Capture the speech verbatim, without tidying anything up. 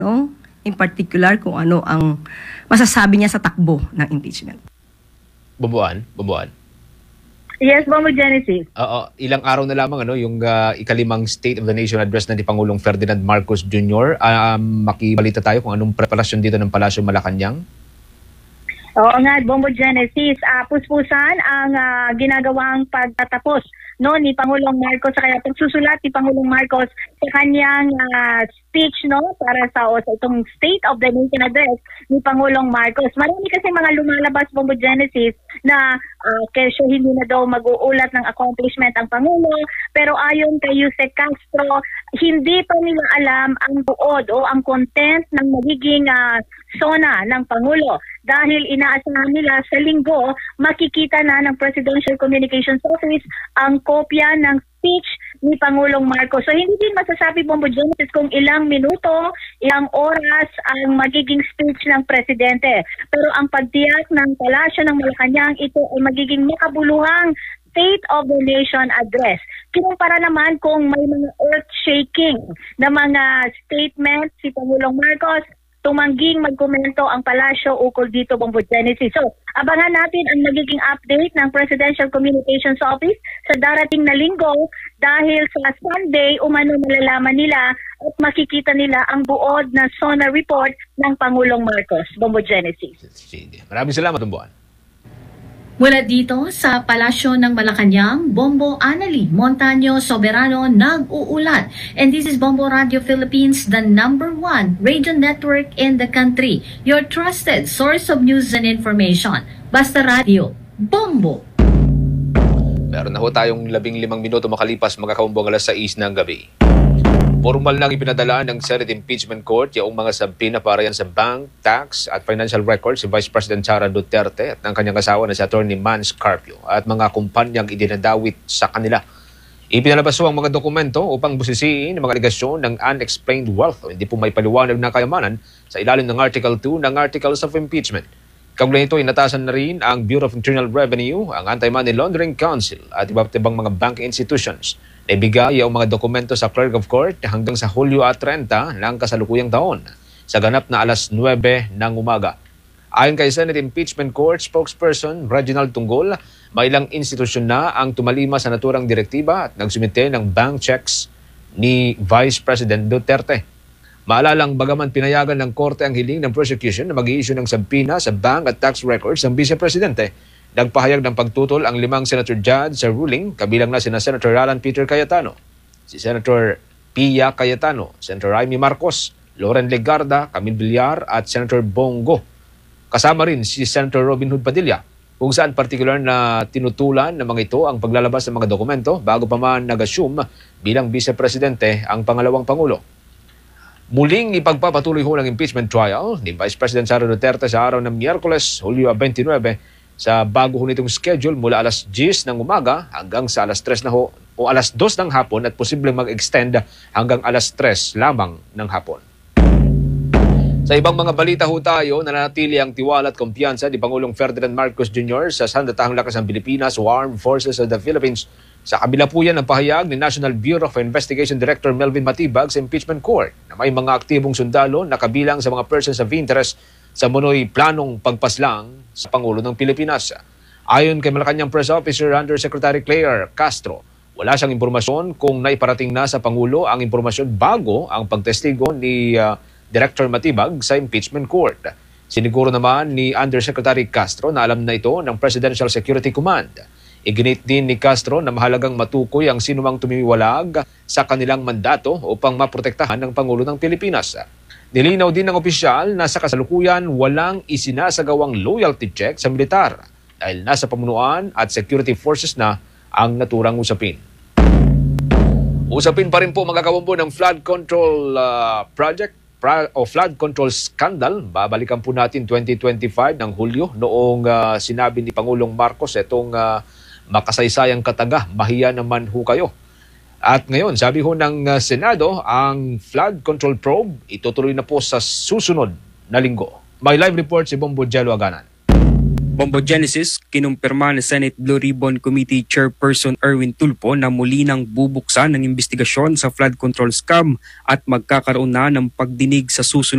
no? In particular kung ano ang masasabi niya sa takbo ng impeachment. Bubuan, bubuan. Yes, Bongo Genesis. Oo, ilang araw na lamang ano yung uh, ikalimang State of the Nation address na ni Pangulong Ferdinand Marcos Junior Um, makibalita tayo kung anong preparasyon dito ng Palasyo Malacanang. Oo nga, Bongo Genesis. Uh, puspusan ang uh, ginagawang pagtatapos no ni Pangulong Marcos sa kaya pagsusulat ni Pangulong Marcos sa kanyang uh, speech no para sa, o, sa itong State of the Nation address ni Pangulong Marcos. Marami kasi mga lumalabas, Bongo Genesis, na uh, kesyo hindi na daw mag-uulat ng accomplishment ang Pangulo, pero ayon kay Yusek Castro, hindi pa nila alam ang buod o ang content ng magiging uh, SONA ng Pangulo. Dahil inaasahan nila sa linggo, makikita na ng Presidential Communications Office ang kopya ng speech ni Pangulong Marcos. So hindi din masasabi, Bongo Genesis, kung ilang minuto, ilang oras ang magiging speech ng Presidente. Pero ang pagtiyak ng Palasyo ng Malacanang, ito ay magiging makabuluhang State of the Nation address. Kinumpara naman kung may mga earth-shaking na mga statements si Pangulong Marcos, tumangging magkomento ang Palasyo ukol dito, Bongo Genesis. So, abangan natin ang magiging update ng Presidential Communications Office sa darating na linggo dahil sa Sunday, umano malalaman nila at makikita nila ang buod na SONA report ng Pangulong Marcos, Bongo Genesis. Maraming salamat, Bubuan. Mula dito sa Palasyo ng Malacanang, Bombo Anali Montaño Soberano nag-uulat. And this is Bombo Radio Philippines, the number one radio network in the country. Your trusted source of news and information. Basta Radio, Bombo. Meron na ho tayong labing limang minuto makalipas mga kaumbong alas sais ng gabi. Formal nang ipinadala ng Senate Impeachment Court yung mga sabina para yan sa bank, tax at financial records si Vice President Sara Duterte at ng kanyang asawa na si Attorney Mans Carpio at mga kumpanyang idinadawit sa kanila. Ipinalabas ang mga dokumento upang busisiin ang mga aligasyon ng unexplained wealth o hindi po may paliwanag na kayamanan sa ilalim ng Article two ng Articles of Impeachment. Kaugnay nito, inatasan na rin ang Bureau of Internal Revenue, ang Anti-Money Laundering Council at iba't ibang mga banking institutions. Naibigay ang mga dokumento sa Clerk of Court hanggang sa Hulyo at thirty ng kasalukuyang taon sa ganap na alas nuwebe ng umaga. Ayon kay Senate Impeachment Court spokesperson Reginald Tunggol, may ilang institusyon na ang tumalima sa naturang direktiba at nagsumite ng bank checks ni Vice President Duterte. Maalalang bagaman pinayagan ng Korte ang hiling ng prosecution na mag-i-issue ng sabina sa bank at tax records ng Vice Presidente, nagpahayag ng pagtutol ang limang senator judge sa ruling, kabilang na sina Senator Alan Peter Cayetano, si Senator Pia Cayetano, Senator Jaime Marcos, Loren Legarda, Camille Villar at Senator Bongo. Kasama rin si Senator Robin Hood Padilla, kung saan partikular na tinutulan ng mga ito ang paglalabas ng mga dokumento bago pa man nag-assume bilang Vice Presidente ang pangalawang Pangulo. Muling ipagpapatuloy ho ng impeachment trial ni Vice President Sara Duterte sa araw ng Miyerkules, Hulyo twenty-nine, sa bago ho nitong schedule mula alas diyes ng umaga hanggang sa alas tres na ho, o alas dos ng hapon at posibleng mag-extend hanggang alas tres lamang ng hapon. Sa ibang mga balita ho tayo, nananatili ang tiwala at kumpiyansa ni Pangulong Ferdinand Marcos Junior sa Sandatahang Lakas ng Pilipinas o Armed Forces of the Philippines. Sa kabila po yan ang pahayag ni National Bureau of Investigation Director Melvin Matibag sa Impeachment Court na may mga aktibong sundalo na kabilang sa mga persons of interest sa munoy planong pagpaslang sa Pangulo ng Pilipinas. Ayon kay Malacanang Press Officer Undersecretary Claire Castro, wala siyang impormasyon kung naiparating na sa Pangulo ang impormasyon bago ang pagtestigo ni uh, Director Matibag sa Impeachment Court. Siniguro naman ni Undersecretary Castro na alam na ito ng Presidential Security Command. Iginit din ni Castro na mahalagang matukoy ang sinumang tumiwalag sa kanilang mandato upang maprotektahan ng Pangulo ng Pilipinas. Nilinaw din ng opisyal na sa kasalukuyan walang isinasagawang loyalty check sa militar dahil nasa pamunuan at security forces na ang naturang usapin. Usapin pa rin po mga kawambo ng flood control uh, project pra- o flood control scandal. Babalikan po natin twenty twenty-five ng Hulyo noong uh, sinabi ni Pangulong Marcos itong uh, makasaysayang kataga, mahiya naman ho kayo. At ngayon, sabi ho ng uh, Senado, ang flood control probe itutuloy na po sa susunod na linggo. May live report si Bombo Jello Aganan. Bombo Genesis, kinumpirma ni Senate Blue Ribbon Committee Chairperson Erwin Tulfo na muli nang bubuksan ng investigasyon sa flood control scam at magkakaroon na ng pagdinig sa susunod